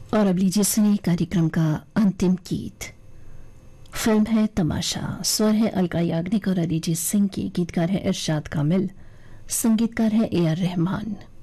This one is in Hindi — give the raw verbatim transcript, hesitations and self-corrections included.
और अब लीजिए सुनिए कार्यक्रम का अंतिम गीत। फिल्म है तमाशा, स्वर है अलका याग्निक और अरिजीत सिंह की, गीतकार है इरशाद कामिल, संगीतकार है ए आर रहमान।